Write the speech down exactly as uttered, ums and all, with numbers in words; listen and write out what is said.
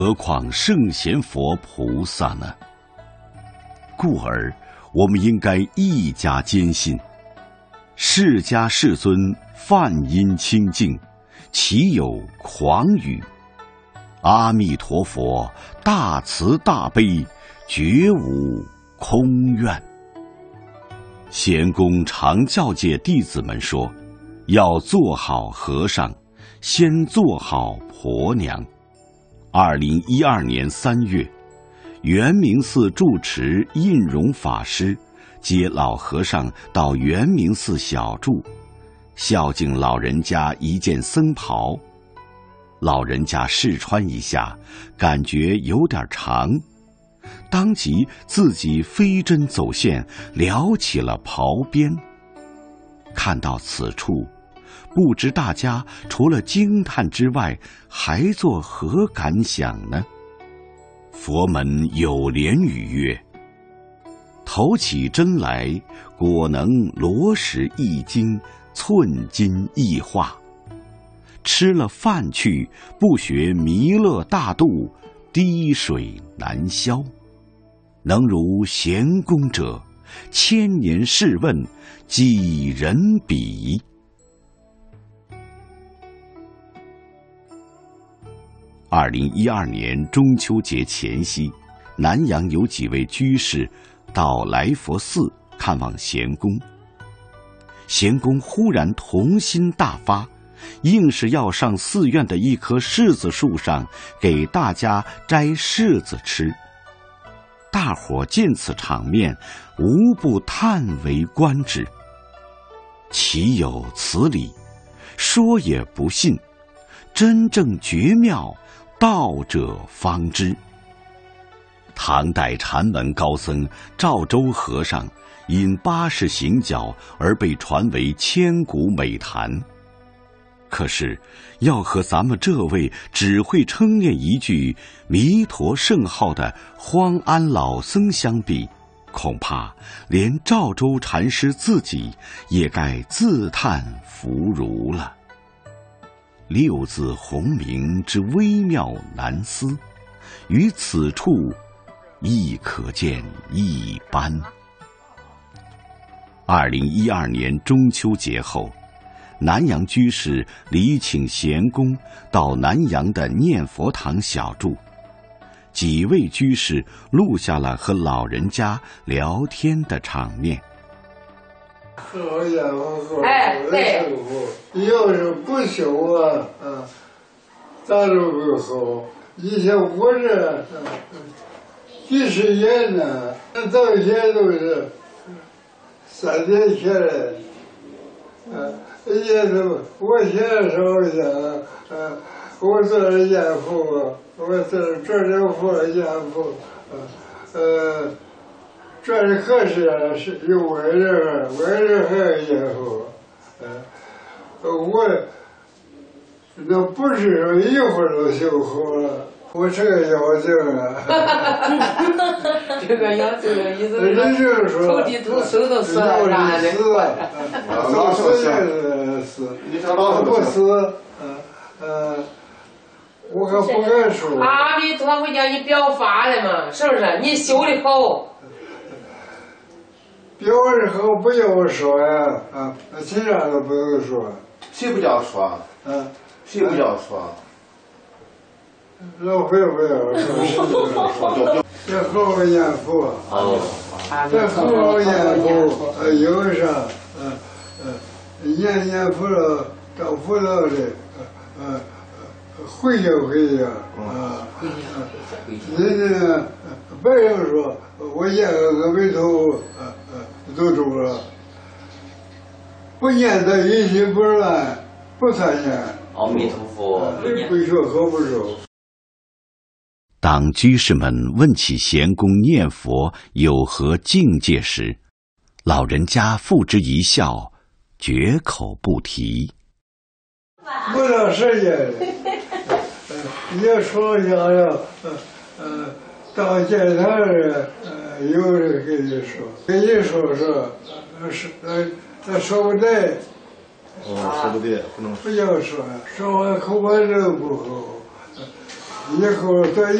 何况圣贤佛菩萨呢？故而我们应该一加坚信，释迦世尊梵音清净，岂有诳语？阿弥陀佛大慈大悲，绝无空愿。贤公常教诫弟子们说，要做好和尚，先做好婆娘。二零一二年三月，圆明寺住持印容法师接老和尚到圆明寺小住，孝敬老人家一件僧袍。老人家试穿一下，感觉有点长，当即自己飞针走线，撩起了袍边。看到此处，不知大家除了惊叹之外，还作何感想呢？佛门有莲语曰：投起针来，果能罗石一斤，寸金一化。吃了饭去，不学弥勒大度，滴水难消。能如贤公者，千年试问，几人比？二零一二年中秋节前夕，南阳有几位居士到来佛寺看望贤公。贤公忽然童心大发，硬是要上寺院的一棵柿子树上给大家摘柿子吃。大伙见此场面，无不叹为观止。岂有此理？说也不信，真正绝妙，道者方知。唐代禅门高僧赵州和尚因八十行脚而被传为千古美谈。可是要和咱们这位只会称念一句弥陀圣号的荒安老僧相比，恐怕连赵州禅师自己也该自叹弗如了。六字洪名之微妙难思，于此处亦可见一斑。二零一二年中秋节后，南阳居士礼请贤公到南阳的念佛堂小住，几位居士录下了和老人家聊天的场面。 好家伙，哎，对，要是不修啊，啊，咋都不好。以前我这几十年呢，早些都是三天前来，啊。也是，我现在说一下，呃，我做了严父，我做做了父严父，呃，这里可是是有外人，外人还有严父，呃，我那不是说一会儿就修好了，我这个要求啊， 这个要求的意思是，人就是说， 投地图手都死了，啥的， 老少先。是，我不是，呃呃，我可不敢说。 阿弥陀佛叫你表法的嘛，是不是？你修的好。 表的好不要我说呀，啊，其他都不用说。 谁不叫说？ 嗯， 谁不叫说？ 老会不要说，这好好念佛，这好好念佛，呃，有啥，呃呃。念念佛了，找佛了的，呃呃，回家回家啊，人家白人说，我念个阿弥陀佛，呃呃，都中了。不念他一心不乱，不参念。 阿弥陀佛， 不说和不说。 当居士们问起贤公念佛有何境界时，老人家付之一笑，绝口不提。 不到时间，也说一下了，呃呃，到见他人，呃，有人跟你说，跟你说说，呃是呃，他说不对。 哦，说不对，不能不要说，说完口感这不好。 以后再。